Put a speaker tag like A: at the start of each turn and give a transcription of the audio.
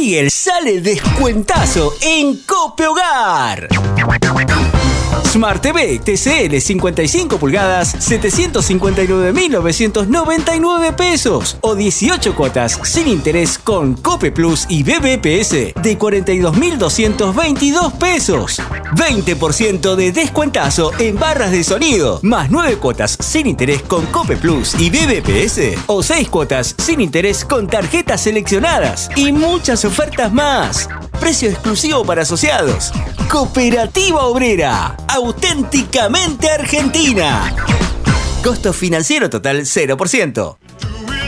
A: Miguel, sale descuentazo en Cope Hogar. Smart TV TCL 55 pulgadas, 759.999 pesos o 18 cuotas sin interés con Cope Plus y BBPS de 42.222 pesos. 20% de descuentazo en barras de sonido, más 9 cuotas sin interés con Cope Plus y BBPS o 6 cuotas sin interés con tarjetas seleccionadas y muchas ofertas más. Precio exclusivo para asociados. Cooperativa Obrera, auténticamente argentina. Costo financiero total 0%.